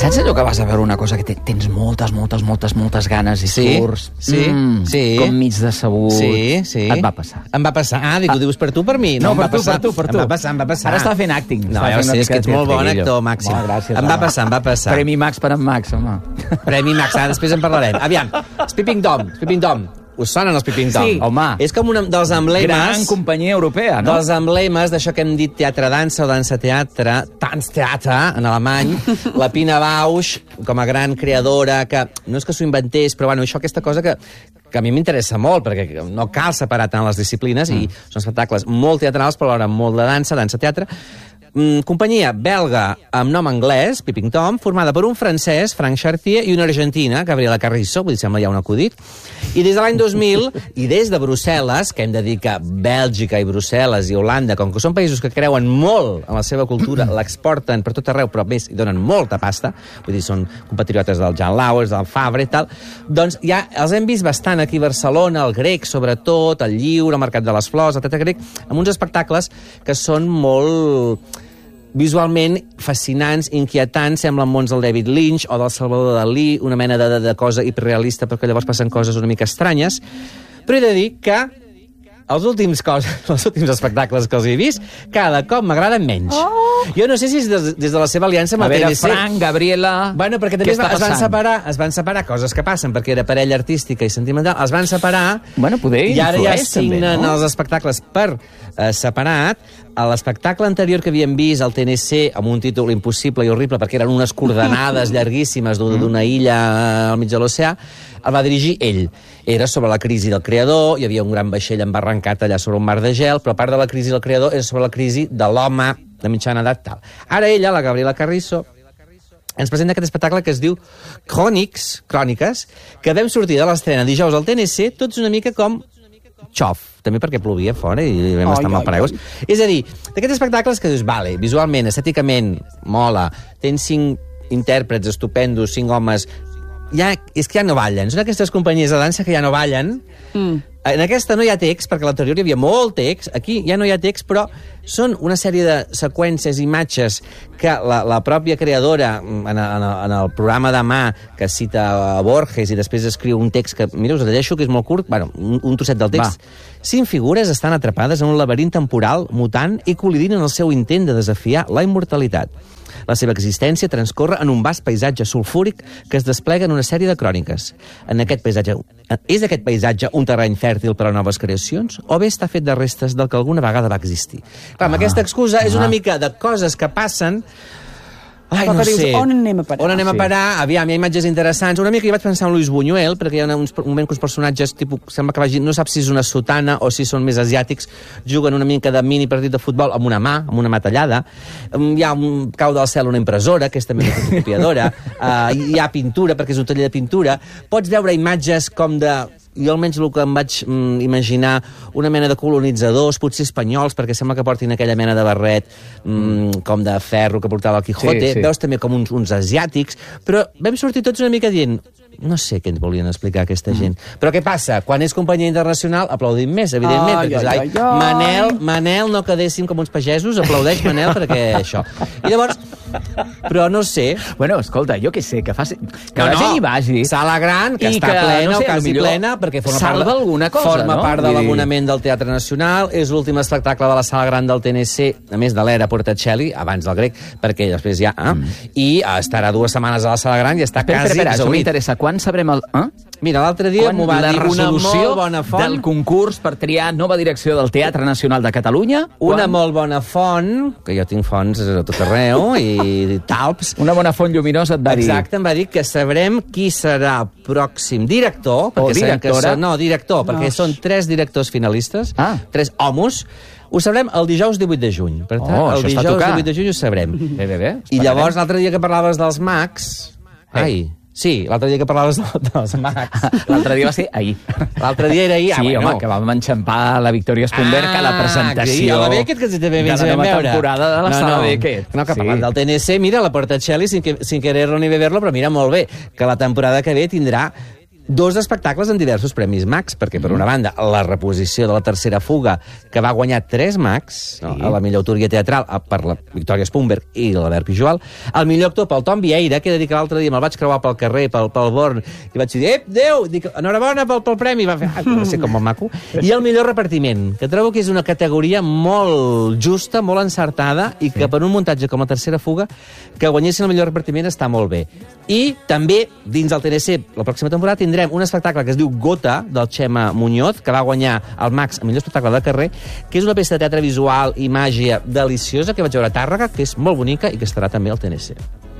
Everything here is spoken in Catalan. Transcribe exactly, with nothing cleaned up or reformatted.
Saps allò que vas a veure una cosa que tens moltes, moltes, moltes, moltes ganes i surts? Sí, sí. Com mig decebut. Sí, sí. Et va passar. Em va passar. Ah, dic, ho dius per tu, per mi? No, per tu, per tu, per tu. Em va passar, em va passar. Ara està fent acting. No, ja ho sé, és que ets molt bon actor, Màxim. Gràcies. Em va passar, em va passar. Premi Max per en Max, home. Premi Max, ara després en parlarem. Aviam, els Peeping Tom, Peeping Tom. Us sonen els Peeping Tom? Sí, home. És com un dels emblemes... Gran companyia europea, no? Dels emblemes d'això que hem dit teatre-dansa o dansa-teatre, Tanztheater, en alemany, la Pina Bausch, com a gran creadora, que no és que s'ho inventés, però bueno, això, aquesta cosa que, que a mi m'interessa molt, perquè no cal separar tant les disciplines, mm. i són espectacles molt teatrals, però alhora molt de dansa, dansa-teatre. Mm, companyia belga amb nom anglès, Peeping Tom, formada per un francès, Frank Chartier, i una argentina, Gabriela Carrizo, vull dir, sembla ja un acudit. I des de l'any dos mil, i des de Brussel·les, que hem de dir que Bèlgica i Brussel·les i Holanda, com que són països que creuen molt en la seva cultura, l'exporten per tot arreu, però més, hi donen molta pasta, vull dir, són compatriotes del Jan Lauers, del Fabre i tal, doncs ja els hem vist bastant aquí a Barcelona, el grec, sobretot, el lliure, el mercat de les flors, el teatre grec, amb uns espectacles que són molt... visualment fascinants, inquietants, semblen mons del David Lynch o del Salvador Dalí, una mena de, de, de cosa hiperrealista, perquè llavors passen coses una mica estranyes. Però he de dir que els últims, coses, els últims espectacles que els he vist, cada cop m'agraden menys. Oh! Jo no sé si és des, des de la seva aliança amb el T N C. A veure, Frank, Gabriela... Bueno, perquè també es, va, es, van separar, es van separar coses que passen, perquè era parella artística i sentimental, es van separar... Bueno, poder i ara ja influeix, signen també, no? els espectacles per eh, separat. A l'espectacle anterior que havíem vist al T N C, amb un títol impossible i horrible, perquè eren unes coordenades llarguíssimes d'una illa al mig de l'oceà, el va dirigir ell. Era sobre la crisi del creador, hi havia un gran vaixell embarrancat allà sobre un mar de gel, però a part de la crisi del creador era sobre la crisi de l'home de mitjana edat tal. Ara ella, la Gabriela Carrizo, ens presenta aquest espectacle que es diu Crònics, Cròniques, que vam sortir de l'estrena dijous al T N C, tots una mica com xof, també perquè plovia fora i vam estar amb el paraigües. És a dir, d'aquests espectacles que dius, vale, visualment, estèticament, mola, tens cinc intèrprets estupendos, cinc homes... Ja, és que ja no ballen. Són aquestes companyies de dansa que ja no ballen. Mm. En aquesta no hi ha text, perquè a l'anterior hi havia molt text. Aquí ja no hi ha text, però són una sèrie de seqüències, imatges que la, la pròpia creadora, en, en, en el programa de mà, que cita a Borges i després escriu un text que, mira, us el llegeixo, que és molt curt, bueno, un, un trosset del text. Va. Cinc figures estan atrapades en un laberint temporal, mutant, i col·lidint en el seu intent de desafiar la immortalitat. La seva existència transcorre en un vast paisatge sulfúric que es desplega en una sèrie de cròniques. En aquest paisatge, és aquest paisatge un terreny fèrtil per a noves creacions o bé està fet de restes del que alguna vegada va existir? Clar, amb ah, aquesta excusa ah. és una mica de coses que passen... Ai, no dius, sé. On anem a parar? On anem a parar? Sí. Aviam, hi ha imatges interessants. Una mica jo vaig pensar en Luis Buñuel, perquè hi ha uns, un moment que uns personatges, tipus, sembla que vagi, no sap si és una sotana o si són més asiàtics, juguen una mica de mini partit de futbol amb una mà, amb una mà tallada. Hi ha un cau del cel una impressora, que és també una fotocopiadora. uh, hi ha pintura, perquè és un taller de pintura. Pots veure imatges com de... Jo almenys el que em vaig mm, imaginar, una mena de colonitzadors, potser espanyols, perquè sembla que portin aquella mena de barret mm, com de ferro que portava el Quijote. Sí, sí. Veus també com uns, uns asiàtics, però vam sortir tots una mica dient... No sé què ens volien explicar aquesta gent. Mm. Però què passa? Quan és companyia internacional, aplaudim més, evidentment. Ai, perquè, ai, ai, ai. Manel, Manel, no quedéssim com uns pagesos, aplaudeix Manel perquè això. I llavors, però no sé... Bueno, escolta, jo què sé, que faci... Que no, la gent no, hi vagi... Sala gran, que està que, plena no sé, o quasi plena, perquè forma part, de, alguna cosa, forma no? part de l'abonament del Teatre Nacional, és l'últim espectacle de la Sala Gran del T N C, a més de l'era Portacelli, abans del grec, perquè després ja... Eh? Mm. I estarà dues setmanes a la Sala Gran i està espera, quasi espera, espera, exaurit. Això m'interessa. Quan sabrem el... Eh? Mira, l'altre dia m'ho va dir una molt bona font... del concurs per triar nova direcció del Teatre Nacional de Catalunya. Una quan... molt bona font, que jo tinc fonts a tot arreu, i talps. Una bona font lluminosa et va dir... Exacte, em va dir que sabrem qui serà pròxim director. O directora. Són, no, director, perquè no. són tres directors finalistes, ah. tres homos. Ho sabrem el dijous divuit de juny. Per tant, oh, el dijous divuit de juny ho sabrem. Bé, bé, bé. I llavors, l'altre dia que parlaves dels mags... Ai... Ai. Sí, l'altre dia que parlaves dels mags. L'altre dia va ser ahir. L'altre dia era ahir. Sí, ah, bueno. home, que vam enxampar la Victòria Esponberg ah, a la presentació a la Beckett, que també de la nova temporada de la no, Sala no, Beckett. No, que sí. Parlant del T N C, mira, la Portacelli, sin, que, sin quererlo ni beberlo, però mira, molt bé, que la temporada que ve tindrà Dos espectacles en diversos premis Max, perquè, per una banda, la reposició de La tercera fuga, que va guanyar tres Max, no? A la millor autoria teatral per la Victòria Spumberg i l'Albert Pijual, el millor actor pel Tom Vieira, que he de dir que l'altre dia me'l vaig creuar pel carrer, pel, pel Born, i vaig dir, ep, Déu, dic, enhorabona pel, pel premi, va fer, ah, no sé com el maco, i el millor repartiment, que trobo que és una categoria molt justa, molt encertada, i que per un muntatge com La tercera fuga, que guanyessin el millor repartiment està molt bé. I també, dins del T N C, la pròxima temporada, tindrem un espectacle que es diu Gota, del Xema Muñoz, que va guanyar el Max, el millor espectacle de carrer, que és una peça de teatre visual i màgia deliciosa que vaig veure a Tàrrega, que és molt bonica i que estarà també al T N C.